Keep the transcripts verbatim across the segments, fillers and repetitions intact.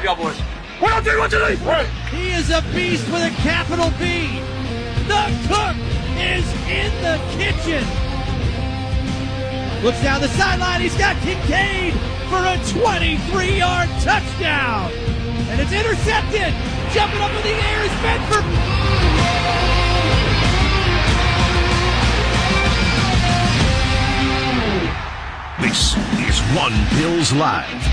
job, y'all boys. One, two, three, one, two, three. Right. He is a beast with a capital B. The cook is in the kitchen. Looks down the sideline. He's got Kincaid for a twenty-three-yard touchdown. And it's intercepted. Jumping up in the air is Bedford. This is One Bills Live.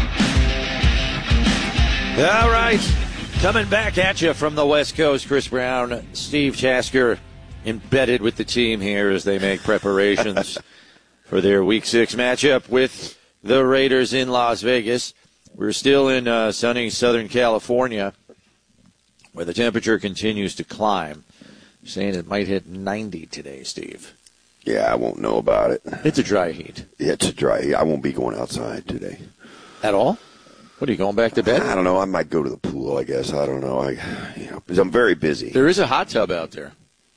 All right. Coming back at you from the West Coast, Chris Brown, Steve Tasker embedded with the team here as they make preparations for their Week six matchup with the Raiders in Las Vegas. We're still in uh, sunny Southern California where the temperature continues to climb. Saying it might hit ninety today, Steve. Yeah, I won't know about it. It's a dry heat. Yeah, it's a dry heat. I won't be going outside today. At all? What, are you going back to bed? I don't know. I might go to the pool, I guess. I don't know. I, you know, because I'm very busy. There is a hot tub out there.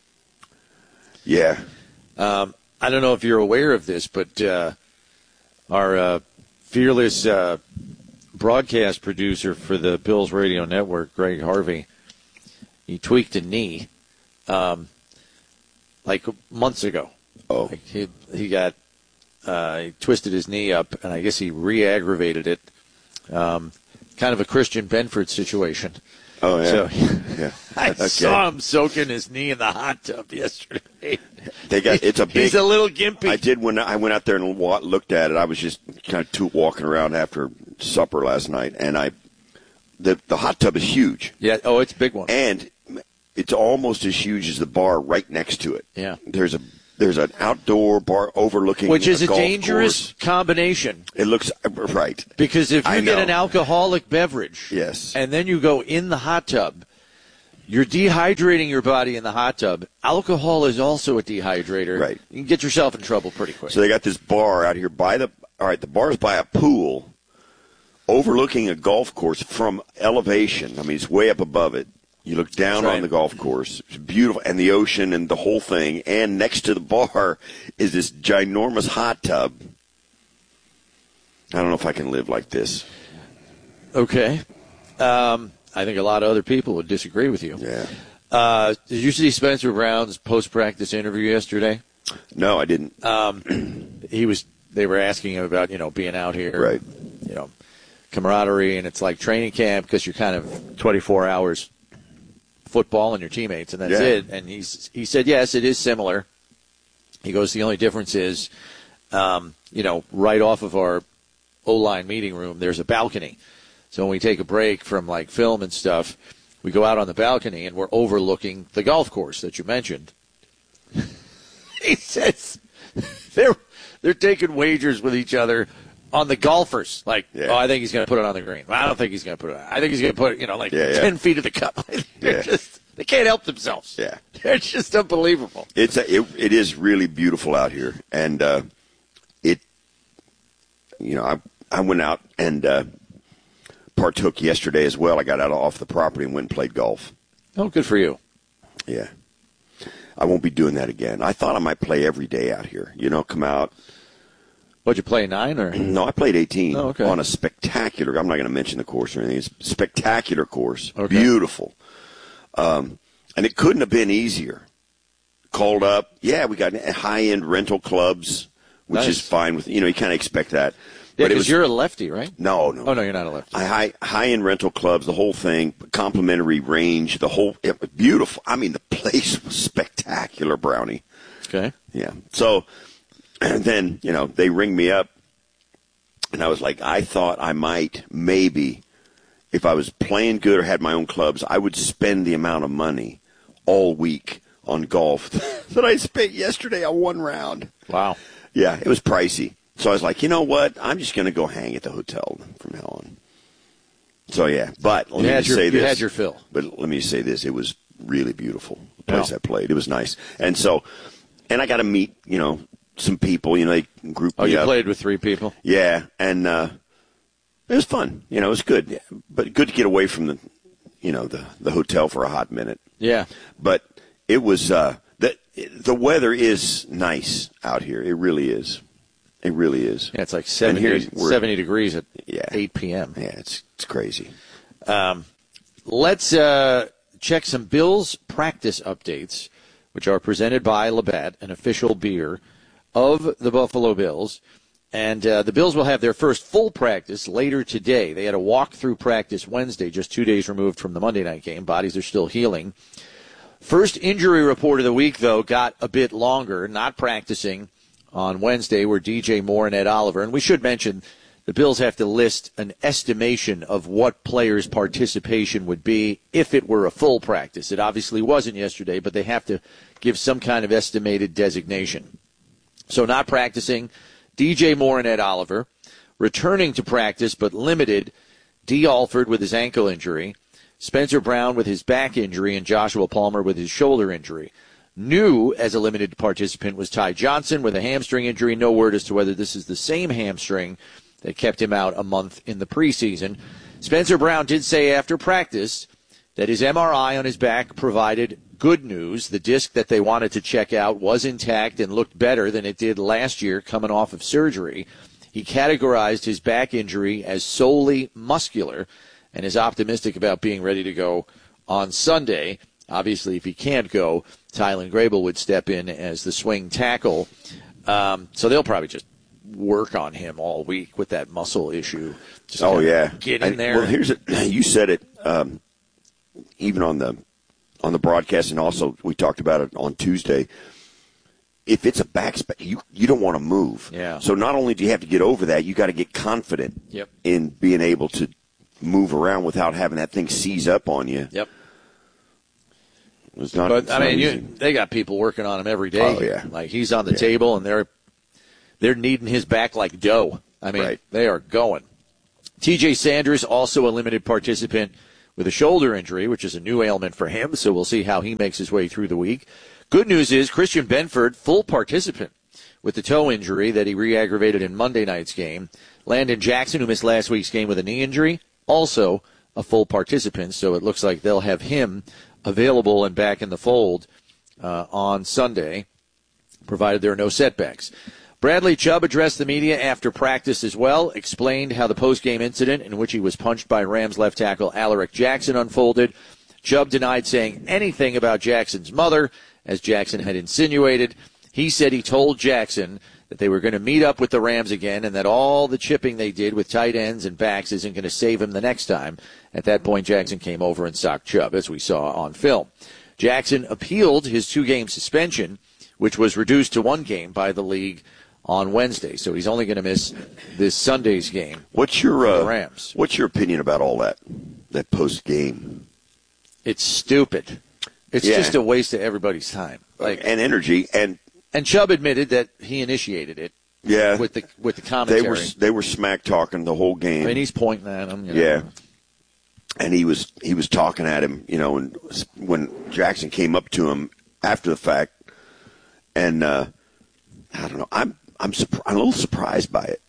Yeah. Um, I don't know if you're aware of this, but uh, our uh, fearless uh, broadcast producer for the Bills Radio Network, Greg Harvey, he tweaked a knee um, like months ago. Oh. Like he, he got uh, he twisted his knee up, and I guess he re-aggravated it. Um, kind of a Christian Benford situation. Oh, yeah. So, yeah. I Okay. saw him soaking his knee in the hot tub yesterday. They got it's a big. He's a little gimpy. I did when I went out there and wa- looked at it. I was just kind of two, walking around after supper last night, and I the the hot tub is huge. Yeah. Oh, it's a big one. And it's almost as huge as the bar right next to it. Yeah. There's a there's an outdoor bar overlooking, which is a, a golf dangerous course. combination. It looks right because if you I get know. an alcoholic beverage, yes, and then you go in the hot tub, you're dehydrating your body in the hot tub. Alcohol is also a dehydrator. Right. You can get yourself in trouble pretty quick. So they got this bar out here by the all right. The bar's by a pool, overlooking a golf course from elevation. I mean, it's way up above it. You look down right. on the golf course. It's beautiful. And the ocean and the whole thing. And next to the bar is this ginormous hot tub. I don't know if I can live like this. Okay. Um, I think a lot of other people would disagree with you. Yeah. Uh, did you see Spencer Brown's post-practice interview yesterday? No, I didn't. Um, he was. They were asking him about, you know, being out here. Right. You know, camaraderie, and it's like training camp because you're kind of twenty-four hours football and your teammates, and that's yeah. it. And he's he said, yes, it is similar. He goes, the only difference is, um, you know, right off of our O-line meeting room, there's a balcony. So when we take a break from, like, film and stuff, we go out on the balcony, and we're overlooking the golf course that you mentioned. He says they're, they're taking wagers with each other on the golfers. Like, yeah. oh, I think he's going to put it on the green. Well, I don't think he's going to put it on. I think he's going to put it, you know, like yeah, yeah. ten feet of the cup. They're yeah. just, they can't help themselves. Yeah. They're just unbelievable. It's a, it, it is really beautiful out here. And uh, it, you know, I, I went out and uh, partook yesterday as well. I got out off the property and went and played golf. Oh, good for you. Yeah. I won't be doing that again. I thought I might play every day out here. You know, come out. What'd you play, nine or? No, I played eighteen oh, okay. on a spectacular. I'm not going to mention the course or anything. It's a spectacular course, okay. Beautiful, um, and it couldn't have been easier. Called up, yeah, we got high end rental clubs, which nice. is fine with you know you kind of expect that. Yeah, but it because was, you're a lefty, right? No, no. Oh no, you're not a lefty. I, high high end rental clubs, the whole thing, complimentary range, the whole it was beautiful. I mean, the place was spectacular, Brownie. Okay. Yeah. So. And then, you know, they ring me up, and I was like, I thought I might, maybe, if I was playing good or had my own clubs, I would spend the amount of money all week on golf that I spent yesterday on one round. Wow. Yeah, it was pricey. So I was like, you know what? I'm just going to go hang at the hotel from now on. So, yeah. But let you me had just your, say this. You had your fill. But let me say this. It was really beautiful, the place wow. I played. It was nice. And so, and I got to meet, you know, some people, you know, they grouped oh, me you up. played with three people? Yeah, and uh, it was fun. You know, it was good. Yeah. But good to get away from the, you know, the, the hotel for a hot minute. Yeah. But it was, uh, the, the weather is nice out here. It really is. It really is. Yeah, it's like seventy, here, seventy degrees at yeah. eight p.m. Yeah, it's it's crazy. Um, let's uh, check some Bills practice updates, which are presented by Labatt, an official beer of the Buffalo Bills. And uh, the Bills will have their first full practice later today. They had a walk-through practice Wednesday, just two days removed from the Monday night game. Bodies are still healing. First injury report of the week, though, got a bit longer. Not practicing on Wednesday were D J Moore and Ed Oliver. And we should mention the Bills have to list an estimation of what players' participation would be if it were a full practice. It obviously wasn't yesterday, but they have to give some kind of estimated designation. So not practicing, D J Moore and Ed Oliver. Returning to practice but limited, D. Alford with his ankle injury, Spencer Brown with his back injury, and Joshua Palmer with his shoulder injury. New as a limited participant was Ty Johnson with a hamstring injury. No word as to whether this is the same hamstring that kept him out a month in the preseason. Spencer Brown did say after practice that his M R I on his back provided good news. The disc that they wanted to check out was intact and looked better than it did last year coming off of surgery. He categorized his back injury as solely muscular and is optimistic about being ready to go on Sunday. Obviously, if he can't go, Tylen Grable would step in as the swing tackle. Um, so they'll probably just work on him all week with that muscle issue. Just oh, yeah. Get in I, there. Well, here's it. You said it um, even on the on the broadcast, and also we talked about it on Tuesday. If it's a back spot, you, you don't want to move. Yeah. So not only do you have to get over that, you got to get confident yep. in being able to move around without having that thing seize up on you. Yep. It's not, but, it's I not mean, easy. you, they got people working on him every day. Oh, yeah. Like, he's on the yeah. table, and they're they're kneading his back like dough. I mean, right. they are going. T J Sanders, also a limited participant with a shoulder injury, which is a new ailment for him, so we'll see how he makes his way through the week. Good news is Christian Benford, full participant with the toe injury that he re-aggravated in Monday night's game. Landon Jackson, who missed last week's game with a knee injury, also a full participant, so it looks like they'll have him available and back in the fold uh, on Sunday, provided there are no setbacks. Bradley Chubb addressed the media after practice as well, explained how the post-game incident in which he was punched by Rams left tackle Alaric Jackson unfolded. Chubb denied saying anything about Jackson's mother, as Jackson had insinuated. He said he told Jackson that they were going to meet up with the Rams again and that all the chipping they did with tight ends and backs isn't going to save him the next time. At that point, Jackson came over and socked Chubb, as we saw on film. Jackson appealed his two-game suspension, which was reduced to one game by the league on Wednesday. So he's only going to miss this Sunday's game. What's your uh, the Rams. What's your opinion about all that, that post-game? It's stupid. It's yeah. just a waste of everybody's time. Like and energy. And and Chubb admitted that he initiated it. Yeah, with the with the commentary. They were they were smack talking the whole game. I mean, he's pointing at him. You know. Yeah, and he was he was talking at him. You know, and when Jackson came up to him after the fact, and uh, I don't know, I'm I'm surpri- I'm a little surprised by it.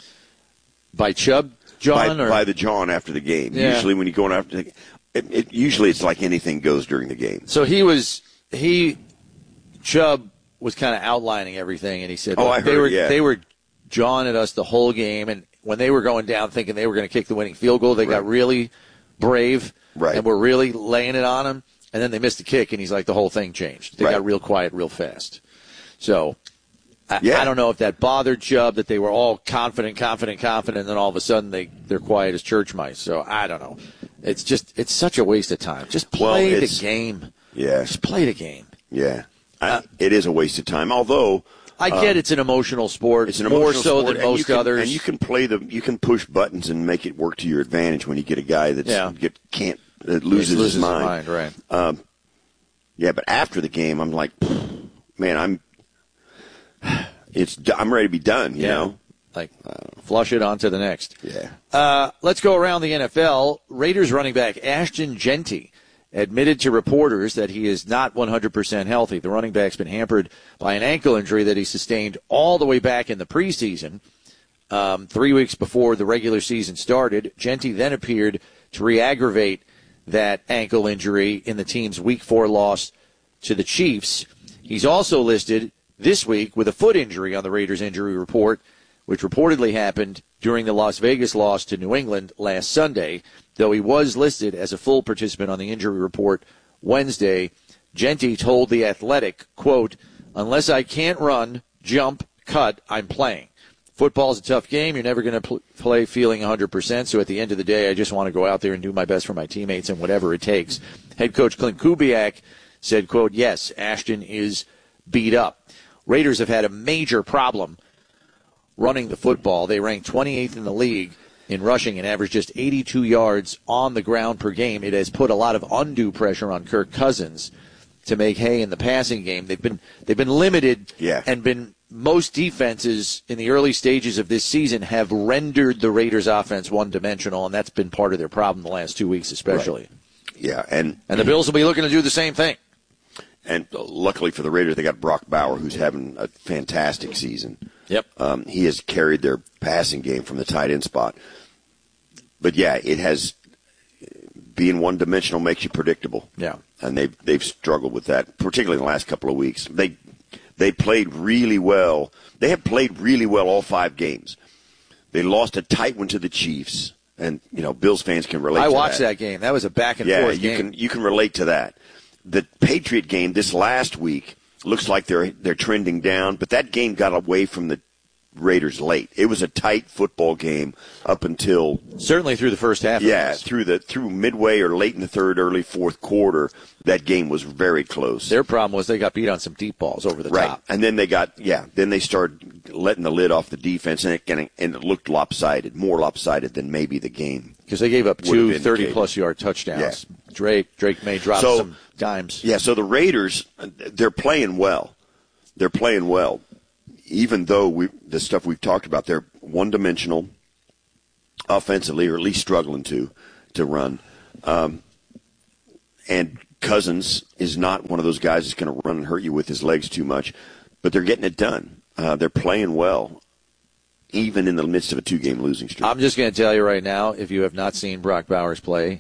By Chubb, John, by, or by the John after the game. Yeah. Usually, when you're going after the it, it usually it's like anything goes during the game. So he was he Chubb was kind of outlining everything, and he said, "Oh, I heard, they were yeah. they were jawing at us the whole game, and when they were going down, thinking they were going to kick the winning field goal, they right. got really brave, right. and were really laying it on him, and then they missed the kick, and he's like, the whole thing changed. They right. got real quiet, real fast. So." I, yeah. I don't know if that bothered Chubb, that they were all confident, confident, confident, and then all of a sudden they, they're quiet as church mice. So I don't know. It's just it's such a waste of time. Just play well, the game. Yeah. Just play the game. Yeah. I, Uh, it is a waste of time, although I get um, it's an emotional sport. It's an more emotional so sport, than and most you can, others. And you can play the you can push buttons and make it work to your advantage when you get a guy that Yeah. get can't that loses, loses his mind. mind right. Um, yeah, but after the game, I'm like, man, I'm it's I'm ready to be done. You yeah. know, like flush it on to the next. Yeah. Uh, let's go around the N F L. Raiders running back Ashton Genty admitted to reporters that he is not one hundred percent healthy. The running back's been hampered by an ankle injury that he sustained all the way back in the preseason, um, three weeks before the regular season started. Genty then appeared to re-aggravate that ankle injury in the team's Week four loss to the Chiefs. He's also listed this week with a foot injury on the Raiders injury report which reportedly happened during the Las Vegas loss to New England last Sunday, though he was listed as a full participant on the injury report Wednesday. Jeanty told The Athletic, quote, "Unless I can't run, jump, cut, I'm playing. Football's a tough game. You're never going to pl- play feeling one hundred percent, so at the end of the day, I just want to go out there and do my best for my teammates and whatever it takes." Head coach Clint Kubiak said, quote, "Yes, Ashton is beat up." Raiders have had a major problem running the football. They ranked twenty-eighth in the league in rushing and averaged just eighty-two yards on the ground per game. It has put a lot of undue pressure on Kirk Cousins to make hay in the passing game. They've been they've been limited yeah. and been most defenses in the early stages of this season have rendered the Raiders offense one-dimensional, and that's been part of their problem the last two weeks especially. Right. Yeah, and and the Bills will be looking to do the same thing. And luckily for the Raiders, they got Brock Bauer, who's having a fantastic season. Yep. Um, he has carried their passing game from the tight end spot. But, yeah, it has – being one-dimensional makes you predictable. Yeah. And they've, they've struggled with that, particularly in the last couple of weeks. They they played really well. They have played really well all five games. They lost a tight one to the Chiefs. And, you know, Bills fans can relate I to that. I watched that game. That was a back-and-forth yeah, game. Yeah, you can, you can relate to that. The Patriot game this last week looks like they're they're trending down, but that game got away from the Raiders late. It was a tight football game up until certainly through the first half. Yeah, of through the through midway or late in the third, early fourth quarter, that game was very close. Their problem was they got beat on some deep balls over the right. top, and then they got yeah, then they started letting the lid off the defense, and it, and it, and it looked lopsided, more lopsided than maybe the game because they gave up two thirty-plus yard touchdowns. Yeah. Drake Drake may drop so, some dimes. Yeah, so the Raiders, they're playing well. They're playing well. Even though we, the stuff we've talked about, they're one-dimensional offensively, or at least struggling to to run. Um, and Cousins is not one of those guys that's going to run and hurt you with his legs too much. But they're getting it done. Uh, they're playing well, even in the midst of a two-game losing streak. I'm just going to tell you right now, if you have not seen Brock Bowers play,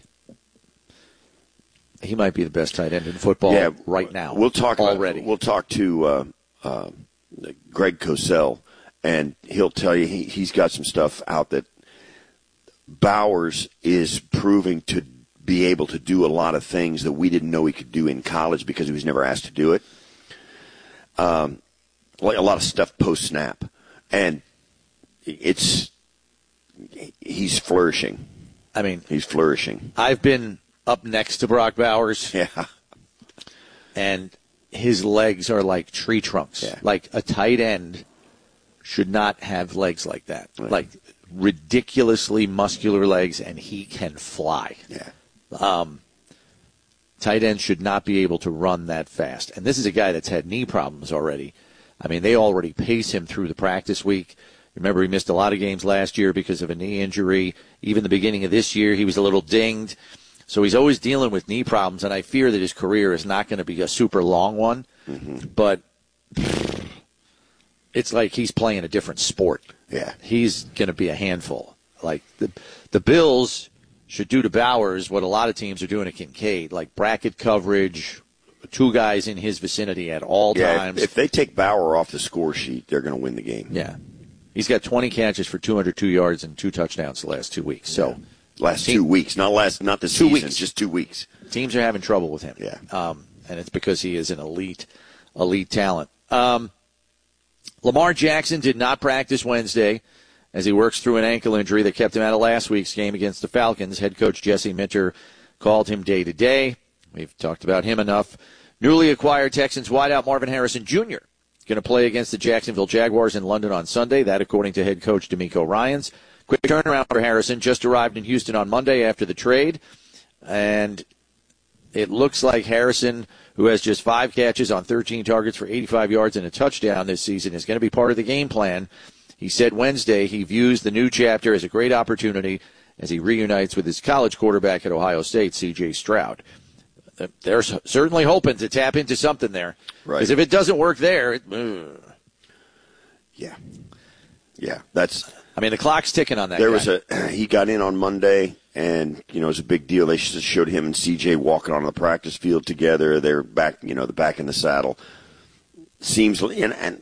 he might be the best tight end in football yeah, right now. We'll talk already. About, we'll talk to uh, uh, Greg Cosell, and he'll tell you he, he's got some stuff out that Bowers is proving to be able to do a lot of things that we didn't know he could do in college because he was never asked to do it. Um, like a lot of stuff post-snap. And it's he's flourishing. I mean, he's flourishing. I've been up next to Brock Bowers. Yeah. And his legs are like tree trunks. Yeah. Like a tight end should not have legs like that. Right. Like ridiculously muscular legs, and he can fly. Yeah. Um, tight ends should not be able to run that fast. And this is a guy that's had knee problems already. I mean, they already pace him through the practice week. Remember, he missed a lot of games last year because of a knee injury. Even the beginning of this year, he was a little dinged. So he's always dealing with knee problems, and I fear that his career is not going to be a super long one. Mm-hmm. But it's like he's playing a different sport. Yeah. He's going to be a handful. Like the the Bills should do to Bowers what a lot of teams are doing to Kincaid, like bracket coverage, two guys in his vicinity at all yeah, times. If, if they take Bauer off the score sheet, they're going to win the game. Yeah. He's got twenty catches for two hundred two yards and two touchdowns the last two weeks. So. Yeah. Last Team, two weeks, not last, not the two season, weeks. just two weeks. Teams are having trouble with him. Yeah, um, and it's because he is an elite, elite talent. Um, Lamar Jackson did not practice Wednesday as he works through an ankle injury that kept him out of last week's game against the Falcons. Head coach Jesse Minter called him day to day. We've talked about him enough. Newly acquired Texans wideout Marvin Harrison Junior going to play against the Jacksonville Jaguars in London on Sunday. That, according to head coach DeMeco Ryans. Quick turnaround for Harrison. Just arrived in Houston on Monday after the trade. And it looks like Harrison, who has just five catches on thirteen targets for eighty-five yards and a touchdown this season, is going to be part of the game plan. He said Wednesday he views the new chapter as a great opportunity as he reunites with his college quarterback at Ohio State, C J Stroud. They're certainly hoping to tap into something there. Right. Because if it doesn't work there, it, uh. yeah. Yeah, that's... I mean, the clock's ticking on that There guy. was a he got in on Monday, and you know it was a big deal. They showed him and C J walking on the practice field together. They're back, you know, the back in the saddle. Seems and and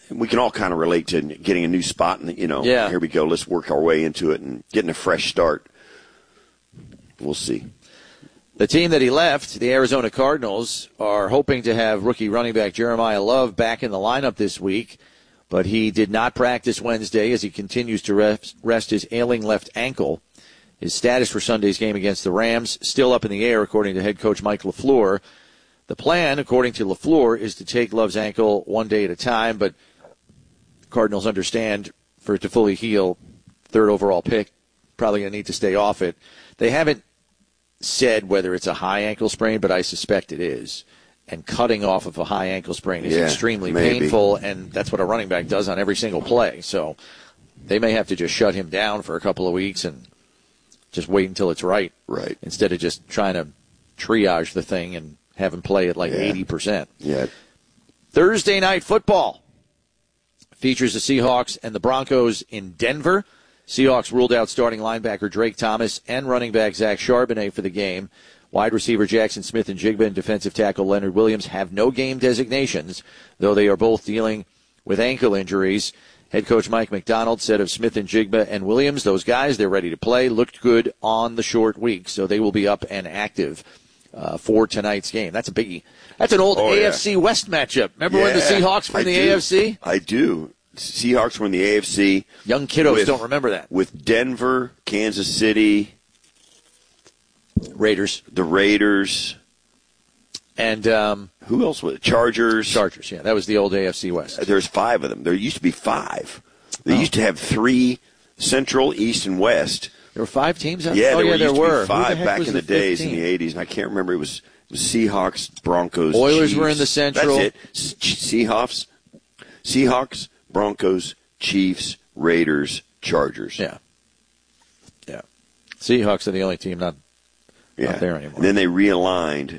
we can all kind of relate to getting a new spot, and you know, yeah. here we go. Let's work our way into it and getting a fresh start. We'll see. The team that he left, the Arizona Cardinals, are hoping to have rookie running back Jeremiah Love back in the lineup this week, but he did not practice Wednesday as he continues to rest, rest his ailing left ankle. His status for Sunday's game against the Rams still up in the air, according to head coach Mike LaFleur. The plan, according to LaFleur, is to take Love's ankle one day at a time, but Cardinals understand for it to fully heal, third overall pick, probably going to need to stay off it. They haven't said whether it's a high ankle sprain, but I suspect it is. And cutting off of a high ankle sprain is yeah, extremely maybe. painful, and that's what a running back does on every single play. So they may have to just shut him down for a couple of weeks and just wait until it's right. Right. Instead of just trying to triage the thing and have him play at like yeah. eighty percent. Yeah. Thursday night football features the Seahawks and the Broncos in Denver. Seahawks ruled out starting linebacker Drake Thomas and running back Zach Charbonnet for the game. Wide receiver Jackson Smith and Jigba and defensive tackle Leonard Williams have no game designations, though they are both dealing with ankle injuries. Head coach Mike McDonald said of Smith and Jigba and Williams, those guys, they're ready to play, looked good on the short week, so they will be up and active uh, for tonight's game. That's a biggie. That's an old oh, A F C yeah. West matchup. Remember yeah, when the Seahawks were in the do. A F C? I do. Seahawks were in the A F C. Young kiddos with, don't remember that. With Denver, Kansas City, Raiders. the Raiders. And um, who else was it? Chargers. Chargers, yeah. That was the old A F C West. There's five of them. There used to be five. They oh. used to have three, Central, East, and West. There were five teams out Yeah, there? there oh, were yeah, used there to were. be five the back in the, the days fifteen? in the eighties, and I can't remember. It was, it was Seahawks, Broncos, Oilers Chiefs. were in the Central. That's it. Seahawks, Seahawks, Broncos, Chiefs, Raiders, Chargers. Yeah. Yeah. Seahawks are the only team not, yeah. not there anymore. And then they realigned.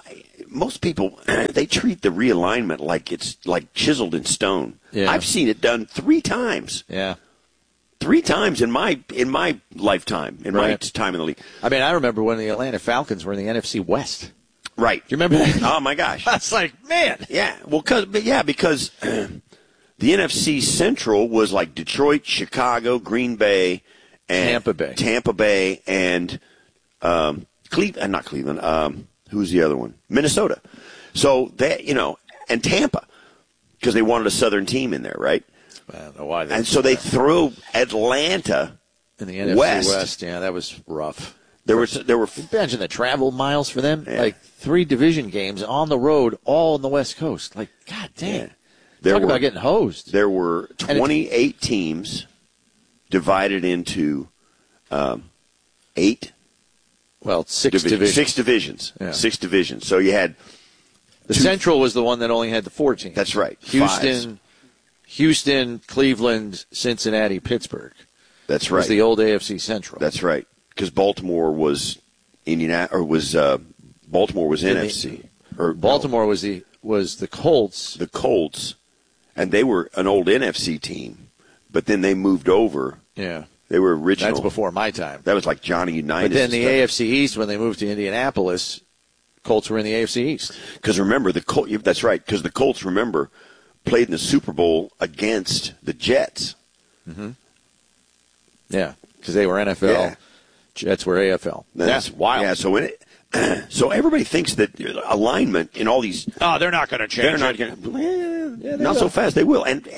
Most people, they treat the realignment like it's like chiseled in stone. Yeah. I've seen it done three times. Yeah. Three times in my in my lifetime, in right. my time in the league. I mean, I remember when the Atlanta Falcons were in the N F C West. Right. Do you remember that? Oh, my gosh. That's like, man. Yeah. Well, cause, but yeah, because the N F C Central was like Detroit, Chicago, Green Bay, and Tampa Bay. Tampa Bay, and um, Cleveland. Not Cleveland. Um, who's the other one? Minnesota. So that you know, and Tampa, because they wanted a Southern team in there, right? I don't know why. They and so they threw Atlanta in the N F C West. West. Yeah, that was rough. There were there were. Imagine the travel miles for them. Yeah. Like three division games on the road, all on the West Coast. Like, God damn. Yeah. There Talk were, about getting hosed. There were twenty-eight teams divided into um, eight. Well, six divisions. divisions. Six divisions. Yeah. Six divisions. So you had the two, Central was the one that only had the four teams. That's right. Houston, Fives. Houston, Cleveland, Cincinnati, Pittsburgh. That's was right. the old A F C Central. That's right. Because Baltimore was Indiana or was uh, Baltimore was In N F the- C. Or Baltimore was the was the Colts. The Colts, and they were an old N F C team, but then they moved over. Yeah. They were original. That's before my time. That was like Johnny Unitas. But then the A F C East, when they moved to Indianapolis, Colts were in the A F C East. Because remember, the Col- that's right, because the Colts, remember, played in the Super Bowl against the Jets. Mm-hmm. Yeah, because they were N F L. Yeah. Jets were A F L. That's, That's wild. Yeah, so in it, so everybody thinks that alignment in all these. Oh, they're not going to change. They're not going to. Yeah, not so fast. They will, and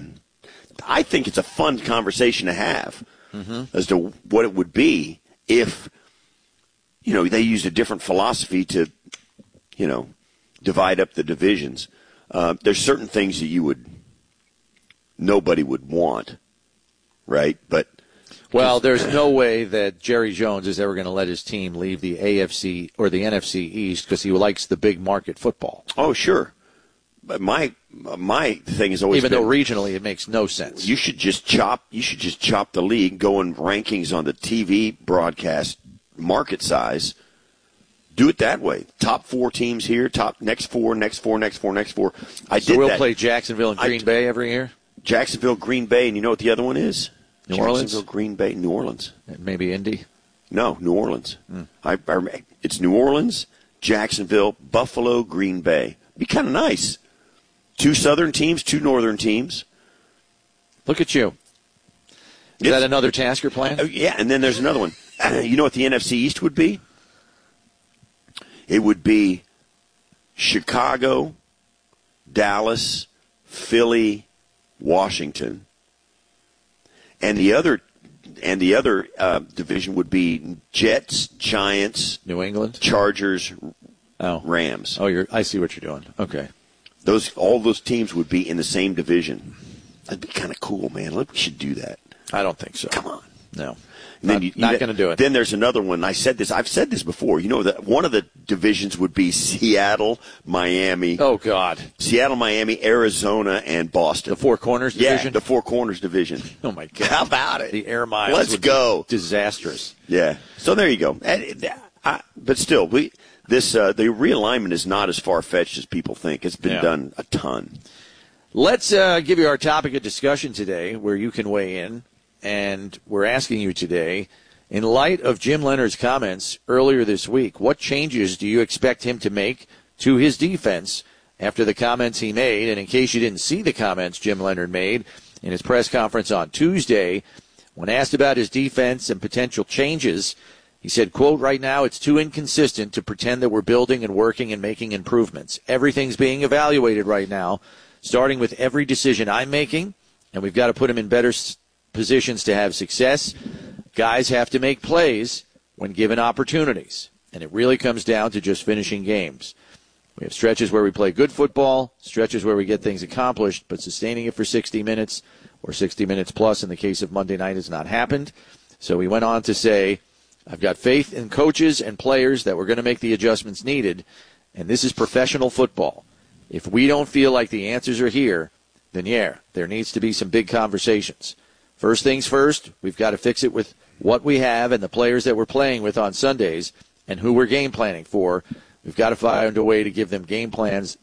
I think it's a fun conversation to have mm-hmm. as to what it would be if, you know, they used a different philosophy to, you know, divide up the divisions. Uh, there's certain things that you would, nobody would want, right? But well, there's no way that Jerry Jones is ever going to let his team leave the A F C or the N F C East because he likes the big market football. Oh, sure. But my my thing is always even been, though regionally it makes no sense. You should just chop. You should just chop the league, go in rankings on the T V broadcast market size. Do it that way. Top four teams here. Top next four, next four, next four, next four. I so did we'll that. play Jacksonville and Green I, Bay every year. Jacksonville, Green Bay, and you know what the other one is? New Orleans. Jacksonville, Green Bay, New Orleans. Maybe Indy. No, New Orleans. Mm. I, I, it's New Orleans, Jacksonville, Buffalo, Green Bay. Be kind of nice. two Southern teams, two Northern teams. Look at you. Is Yes. that another task you're playing? Oh, yeah, and then there's another one. You know what the N F C East would be? It would be Chicago, Dallas, Philly, Washington, and the other and the other uh, division would be Jets, Giants, New England, Chargers, oh. Rams. Oh, you're. I see what you're doing. Okay. Those all those teams would be in the same division. That'd be kind of cool, man. Look, we should do that. I don't think so. Come on. No. And then Not, you, not you, going to do it. Then there's another one. I said this. I've said this before. You know that one of the divisions would be Seattle, Miami. Oh God. Seattle, Miami, Arizona, and Boston. The Four Corners division. Yeah, the Four Corners division. Oh my God. How about it? The air miles. Let's would go. Be disastrous. Yeah. So there you go. And, I, but still, we this uh, the realignment is not as far fetched as people think. It's been Yeah. done a ton. Let's uh, give you our topic of discussion today, where you can weigh in, and we're asking you today. In light of Jim Leonard's comments earlier this week, what changes do you expect him to make to his defense after the comments he made? And in case you didn't see the comments Jim Leonard made in his press conference on Tuesday, when asked about his defense and potential changes, he said, quote, right now it's too inconsistent to pretend that we're building and working and making improvements. Everything's being evaluated right now, starting with every decision I'm making, and we've got to put him in better positions to have success. Guys have to make plays when given opportunities, and it really comes down to just finishing games. We have stretches where we play good football, stretches where we get things accomplished, but sustaining it for sixty minutes or sixty minutes plus in the case of Monday night has not happened. So he went on to say, I've got faith in coaches and players that we're going to make the adjustments needed, and this is professional football. If we don't feel like the answers are here, then yeah, there needs to be some big conversations. First things first, we've got to fix it with what we have and the players that we're playing with on Sundays and who we're game planning for. We've got to find a way to give them game plans